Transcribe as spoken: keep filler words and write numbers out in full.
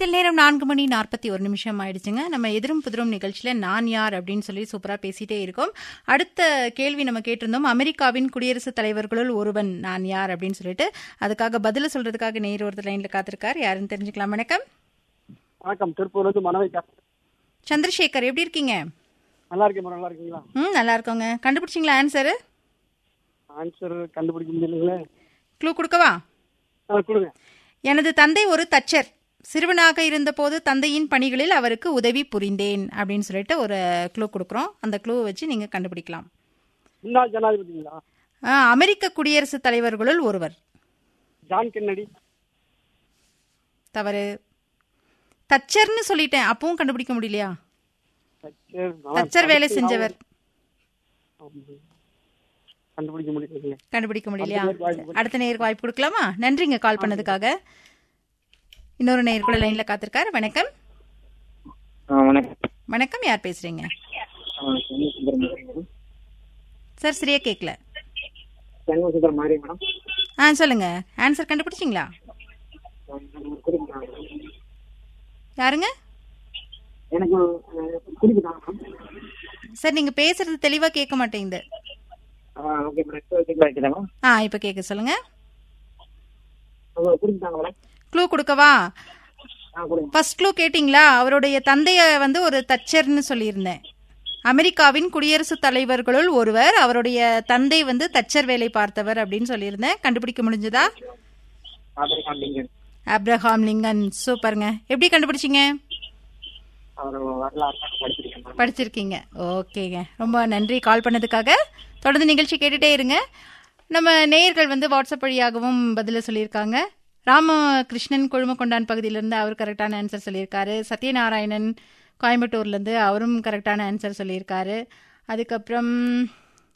நிலையத்தில் நேரம் நான்கு மணி நாற்பத்தி ஒரு நிமிஷம் ஆயிடுச்சுங்க. நம்ம எதிரும் புதிரும் நிகழ்ச்சியில நான் யார் அப்படின்னு சொல்லி சூப்பரா பேசிட்டே இருக்கோம். அடுத்த கேள்வி நம்ம கேட்டிருந்தோம், அமெரிக்காவின் குடியரசுத் தலைவர்களுள் ஒருவன் நான் யார் அப்படின்னு சொல்லிட்டு. அதுக்காக பதில சொல்றதுக்காக நேர் ஒருத்தர் லைன்ல காத்திருக்காரு. யாருன்னு தெரிஞ்சுக்கலாம். வணக்கம். வணக்கம். திருப்பூர்ல இருந்து மனவை சந்திரசேகர், எப்படி இருக்கீங்க? நல்லா இருக்கேன். நல்லா இருக்கீங்களா? ம், நல்லா இருக்கோங்க. கண்டுபிடிச்சிங்களா ஆன்சரு? ஆன்சர் கண்டுபிடிக்க முடியலங்களே. க்ளூ கொடுக்கவா? கொடுங்க. எனது தந்தை ஒரு தச்சர். சிறுவனாக இருந்தபோது தந்தையின் பணிகளில் அவருக்கு உதவி புரிந்தேன் அப்படின்னு சொல்லிட்டு ஒரு க்ளூ கொடுக்குறோம். அந்த க்ளூவை வச்சு நீங்க கண்டுபிடிக்கலாம். முன்னாள் ஜனாதிபதிங்களா? அமெரிக்க குடியரசுத் தலைவர்களுள் ஒருவர். John Kennedy. தவறு. தச்சர்னு சொல்லிட்டேன், அப்பவும் கண்டுபிடிக்க முடியலையா? தச்சர் வேலை செஞ்சவர். கண்டுபிடிக்க முடியல. கண்டுபிடிக்க முடியலையா? அடுத்த நேருக்கு வாய்ப்பு கொடுக்கலாமா? நன்றிங்க கால் பண்ணதுக்காக. இன்னொரு நேர் கூட லைன்ல காத்திருக்காரு. வணக்கம். வணக்கம், யார் பேசுறீங்க சார்? சரியா கேட்கல. ஆ சொல்லுங்க, ஆன்சர் கண்டுபிடிச்சிங்களா? யாருங்க சார்? நீங்க பேசுறது தெளிவா கேட்க மாட்டேங்குது. ஆ இப்ப கேட்க சொல்லுங்க. க்ளூ கொடுக்கவா? ஃபர்ஸ்ட் க்ளூ கேட்டிங்களா? அவருடைய தந்தைய வந்து ஒரு தச்சர்னு சொல்லியிருந்தேன். அமெரிக்காவின் குடியரசுத் தலைவர்களுள் ஒருவர், அவருடைய தந்தை வந்து தச்சர் வேலை பார்த்தவர் அப்படின்னு சொல்லியிருந்தேன். கண்டுபிடிக்க முடிஞ்சதா? Abraham Lincoln. சூப்பருங்க. எப்படி கண்டுபிடிச்சிங்க? படிச்சிருக்கீங்க. ஓகேங்க, ரொம்ப நன்றி கால் பண்ணதுக்காக. தொடர்ந்து நிகழ்ச்சி கேட்டுட்டே இருங்க. நம்ம நேயர்கள் வந்து வாட்ஸ்அப் வழியாகவும் பதில சொல்லியிருக்காங்க. ராமகிருஷ்ணன் கொழுமக்கொண்டான் பகுதியிலிருந்து அவர் கரெக்டான ஆன்சர் சொல்லியிருக்காரு. சத்யநாராயணன் கோயம்புத்தூர்லேருந்து அவரும் கரெக்டான ஆன்சர் சொல்லியிருக்காரு. அதுக்கப்புறம்